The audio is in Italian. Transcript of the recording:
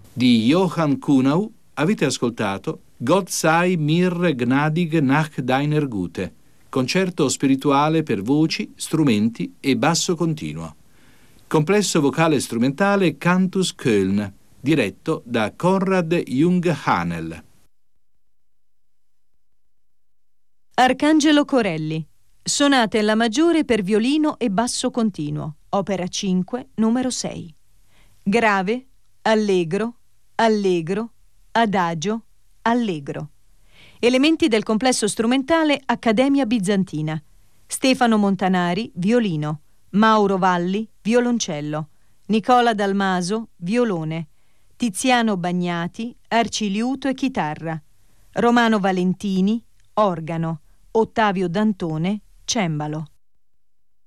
Di Johann Kuhnau avete ascoltato Gott sei mir gnädig nach deiner Güte, concerto spirituale per voci, strumenti e basso continuo. Complesso vocale strumentale Cantus Köln, diretto da Konrad Jung-Hanel. Arcangelo Corelli, sonate in La maggiore per violino e basso continuo, opera 5, numero 6. Grave, allegro, allegro, adagio, allegro. Elementi del complesso strumentale Accademia Bizantina. Stefano Montanari, violino. Mauro Valli, violoncello. Nicola Dalmaso, violone. Tiziano Bagnati, arciliuto e chitarra. Romano Valentini, organo. Ottavio Dantone, cembalo.